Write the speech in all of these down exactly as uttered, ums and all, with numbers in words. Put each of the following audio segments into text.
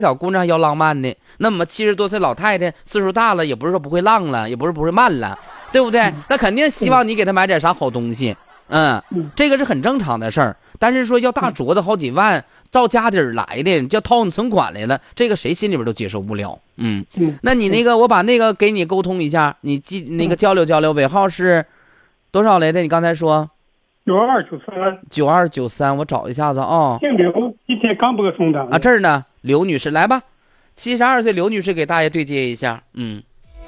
小姑娘要浪漫的，那么七十多岁老太太岁数大了，也不是说不会浪了，也不是不会慢了，对不对？那肯定希望你给她买点啥好东西，嗯，这个是很正常的事儿。但是说要大镯子好几万到家底儿来的，就要掏你存款来了，这个谁心里边都接受不了。嗯，那你那个我把那个给你沟通一下，你记那个交流交流，尾号是多少来的？你刚才说九二九三九二九三，我找一下子啊。 姓刘，今天刚播送的啊，这儿呢，刘女士，来吧，七十二岁刘女士给大爷对接一下。嗯，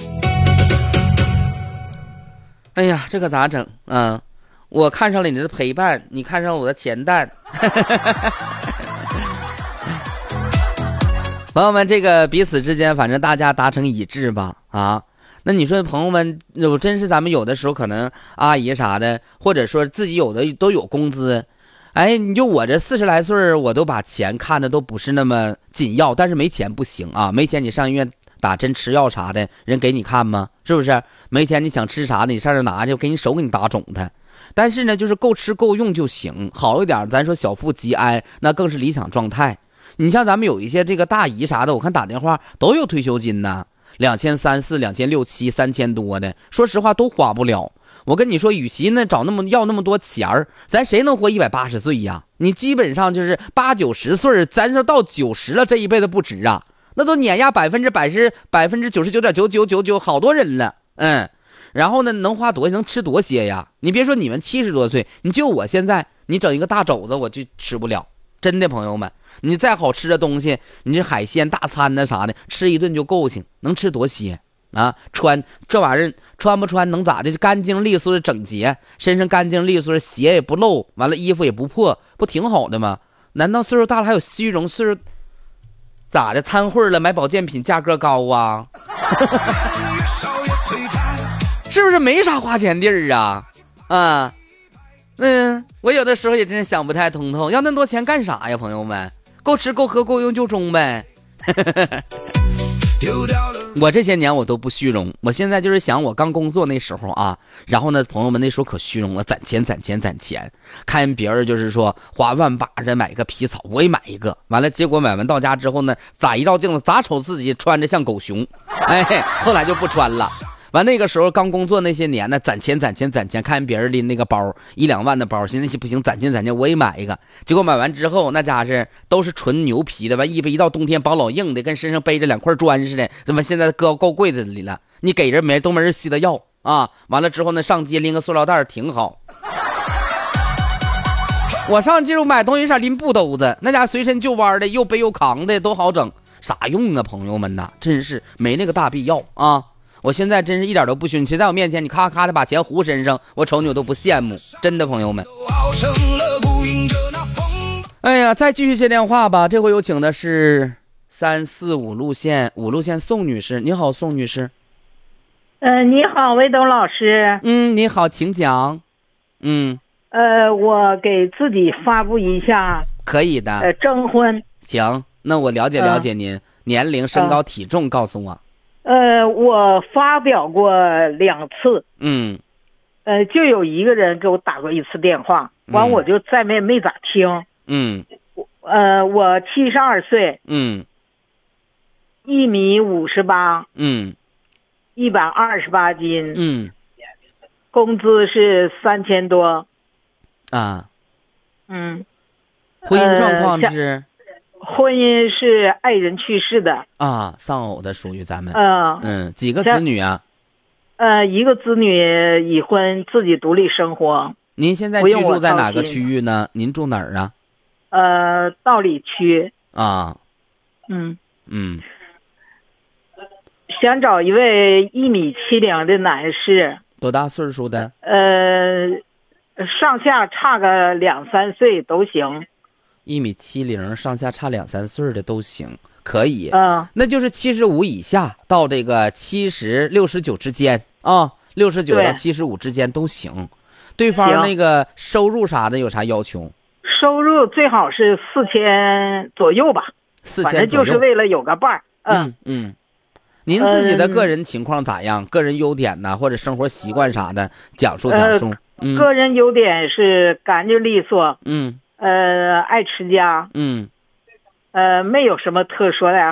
哎呀，这可咋整？嗯，我看上了你的陪伴，你看上了我的钱蛋。朋友们，这个彼此之间，反正大家达成一致吧，啊。那你说朋友们，有真是咱们有的时候可能阿姨啥的，或者说自己有的都有工资，哎，你就我这四十来岁，我都把钱看的都不是那么紧要，但是没钱不行啊，没钱你上医院打针吃药啥的，人给你看吗？是不是？没钱你想吃啥的，你上这拿去，给你手给你打肿它。但是呢，就是够吃够用就行，好一点，咱说小富即安，那更是理想状态。你像咱们有一些这个大姨啥的，我看打电话都有退休金呢。两千三四、两千六七、三千多的，说实话都花不了。我跟你说，与其呢找那么要那么多钱儿，咱谁能活一百八十岁呀？你基本上就是八九十岁，咱说到九十了，这一辈子不值啊，那都碾压百分之百十百分之九十九点九九九九，好多人了，嗯。然后呢，能花多能吃多些呀？你别说你们七十多岁，你就我现在，你整一个大肘子我就吃不了，真的朋友们。你再好吃的东西，你这海鲜大餐呢啥的，吃一顿就够行，能吃多些啊？穿这玩意儿穿不穿能咋的？干净利索的整洁，身上干净利索的，鞋也不漏，完了衣服也不破，不挺好的吗？难道岁数大了还有虚荣？岁数咋的？参会了买保健品价格高啊？是不是没啥花钱地儿啊？啊，嗯，我有的时候也真是想不太通透，要那么多钱干啥呀？朋友们，够吃够喝够用就中呗。我这些年我都不虚荣，我现在就是想我刚工作那时候啊，然后呢，朋友们那时候可虚荣了，攒钱攒钱攒钱，看别人就是说花万把着买一个皮草，我也买一个，完了结果买完到家之后呢，咋一照镜子咋瞅自己穿着像狗熊，哎，后来就不穿了。完那个时候刚工作那些年呢，攒钱攒钱攒钱，看别人拎那个包一两万的包，现在不行，攒钱攒钱我也买一个。结果买完之后，那家是都是纯牛皮的，完一一到冬天保老硬的，跟身上背着两块砖似的，怎么现在搁够柜子里了？你给人没人都没人稀得要啊！完了之后呢，上街拎个塑料袋挺好。我上街买东西上拎布兜子，那家随身就弯的，又背又扛的，都好整，啥用啊？朋友们呐，真是没那个大必要啊！我现在真是一点都不虚，你骑在我面前，你咔咔的把钱糊身上，我瞅你我都不羡慕，真的朋友们。哎呀，再继续接电话吧，这回有请的是三四五路线五路线宋女士，你好，宋女士。 呃，你好，魏东老师。 嗯，你好，请讲。嗯。 呃，我给自己发布一下。 可以的。 呃，征婚。 行，那我了解了解您、呃、年龄、身高、体重，告诉我。 呃，我发表过两次， 嗯， 呃，就有一个人给我打过一次电话，完我就再没没咋听， 嗯， 呃，我七十二岁， 嗯， 一米五十八， 嗯， 一百二十八斤， 嗯， 工资是三千多， 啊， 嗯， 婚姻状况是。呃婚姻是爱人去世的啊，丧偶的属于咱们。 嗯嗯，几个子女啊？ 呃，一个子女已婚，自己独立生活。 您现在居住在哪个区域呢？您住哪儿啊？ 呃，道里区。 啊。 嗯嗯。 想找一位一米七零的男士。 多大岁数的？ 呃，上下差个两三岁都行。 一米七零，上下差两三岁的都行，可以。 嗯， 那就是七十五以下到这个七十六十九之间啊，六十九到七十五之间都行。对方那个收入啥的有啥要求？ 收入最好是四千左右吧， 四千左右， 反正就是为了有个伴儿。 嗯嗯。您自己的个人情况咋样？嗯、个人优点呢，或者生活习惯啥的，讲述讲述。 呃、 嗯， 个人优点是干净利索。 嗯。 呃，爱持家， 嗯， 呃，没有什么特殊的爱